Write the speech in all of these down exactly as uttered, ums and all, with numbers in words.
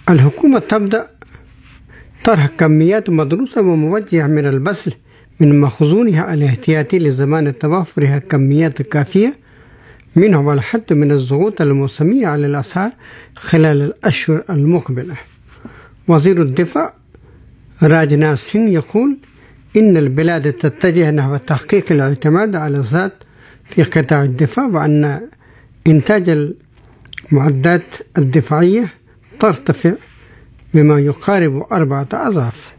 الحكومة تبدأ طرح كميات مدروسة وموجهة من البذل من مخزونها الاحتياطي لزمان توفرها كميات كافية منه والحد من الضغوط الموسمية على الأسعار خلال الأشهر المقبلة. وزير الدفاع راجناث سينغ يقول إن البلاد تتجه نحو تحقيق الاعتماد على الذات في قطاع الدفاع، وأن إنتاج المعدات الدفاعية ترتفع بما يقارب أربعة أضعاف.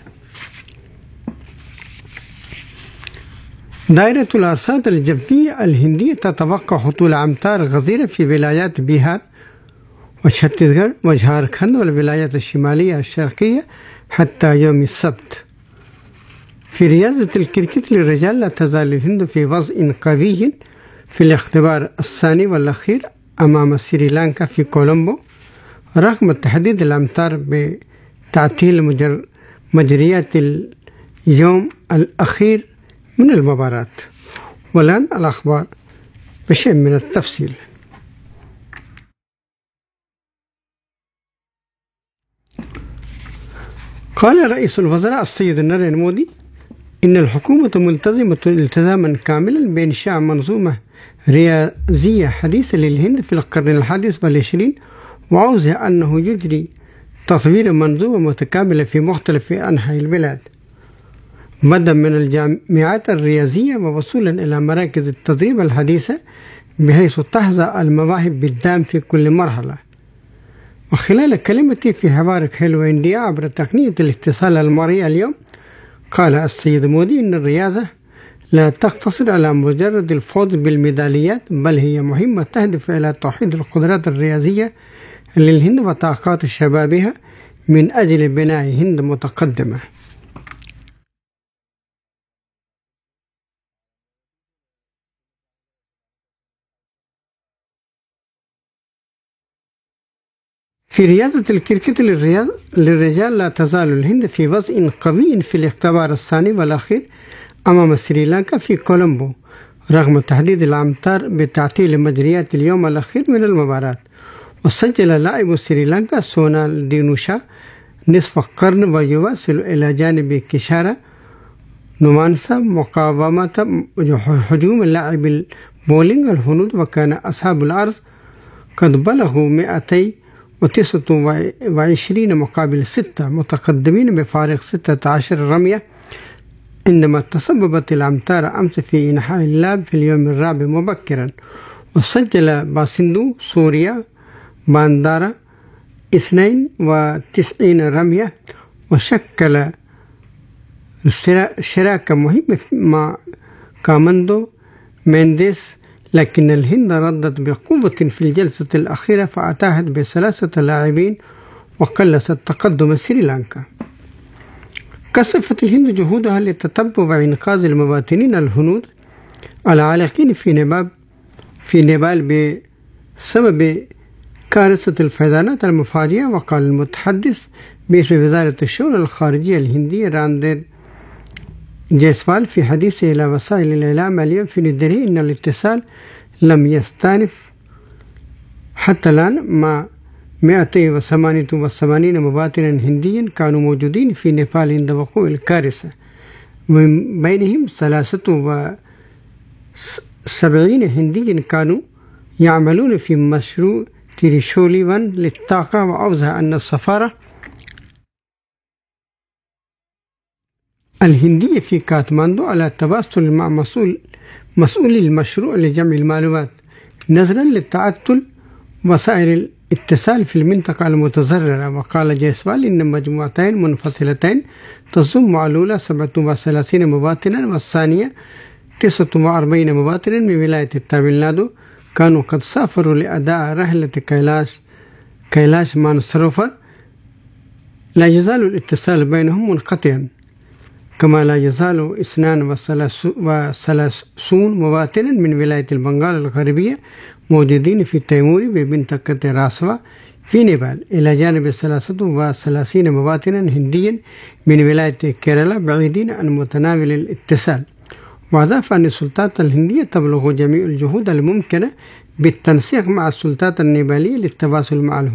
دائرة الأرصاد الجوية الهندية تتوقع هطول أمطار غزيرة في ولايات بيهار وشتيسغر وجھاركھنڈ والولايات الشمالية الشرقية حتى يوم السبت. في رياضة الكريكت للرجال لا تزال الهند في وضع قوي في الاختبار الثاني والأخير أمام سريلانكا في كولومبو رغم تحديد الأمطار بتعطيل مجريات اليوم الأخير من المباراة. والآن الأخبار بشيء من التفصيل. قال رئيس الوزراء السيد ناريندرا مودي إن الحكومة ملتزمة التزاما كاملا بإنشاء منظومة رياضية حديثة للهند في القرن الحادي والعشرين، وأوضح أنه يجري تطوير منظومة متكاملة في مختلف أنحاء البلاد بدءا من الجامعات الرياضية ووصولا إلى مراكز التدريب الحديثة بحيث تحظى المواهب بالدعم في كل مرحلة. وخلال كلمتي في حوار هيلو إنديا عبر تقنية الاتصال المرئي اليوم، قال السيد مودي إن الرياضة لا تقتصر على مجرد الفوز بالميداليات، بل هي مهمة تهدف إلى توحيد القدرات الرياضية للهند وطاقات شبابها من أجل بناء هند متقدمة. في رياضة الكريكت للرجال لا تزال الهند في وضع قوي في الاختبار الثاني والأخير أمام سريلانكا في كولومبو رغم تحديد الأمطار بتعطيل مجريات اليوم الأخير من المباراة. وسجل لاعب سريلانكا سونال دينوشا نصف قرن ويواصل إلى جانب كيشارا نومانسا مقاومة هجوم اللاعب البولينغ الهنود، وكان أصحاب الأرض قد بلغوا مئتين وتسعة وعشرين مقابل ستة متقدمين بفارق ستة عشر رمية عندما تسببت الأمطار أمس في إنحاء اللعب في اليوم الرابع مبكرا. وسجل باسندو سوريا باندارا اثنين وتسعين رمية وشكل شراكة مهمة مع كاماندو مينديس، لكن الهند ردت بقوة في الجلسة الأخيرة فأتاحت بثلاثة لاعبين وقلصت تقدم سريلانكا. كثفت الهند جهودها لتتبع وإنقاذ المواطنين الهنود العالقين في نيبال في نيبال بسبب كارثة الفيضانات المفاجئة. وقال المتحدث باسم وزارة الشؤون الخارجية الهندية راندير جيسوال في حديثه إلى وسائل الإعلام اليوم في نيودلهي إن الاتصال لم يستأنف حتى الآن مع مئتين وثمانية وثمانين مواطنا هنديا كانوا موجودين في نيبال عند وقوع الكارثة، من بينهم ثلاثة وسبعين هنديا كانوا يعملون في مشروع تريشولي ون للطاقة. وأوضح أن السفارة الهندية في كاتماندو على تواصل مع مسؤول مسؤولي المشروع لجمع المعلومات نظرا للتعطل وسائل الاتصال في المنطقة المتضررة. وقال جيسوال إن مجموعتين منفصلتين تضم الأولى سبعة وثلاثين مواطنا والثانية تسعة وأربعين مواطنا من ولاية تاميل نادو كانوا قد سافروا لأداء رحلة كيلاش كيلاش مانسروفر. لا يزال الاتصال بينهم منقطعا، كما لا يزال اثنان وثلاثون مواطنا من ولاية البنغال الغربية موجودين في تيموري بمنطقة راسوا في نيبال، إلى جانب ثلاثة وثلاثين مواطنا هنديا من ولاية كيرالا بعيدين عن متناول الاتصال. وأضاف أن السلطات الهندية تبلغ جميع الجهود الممكنة بالتنسيق مع السلطات النيبالية للتواصل مع الهند.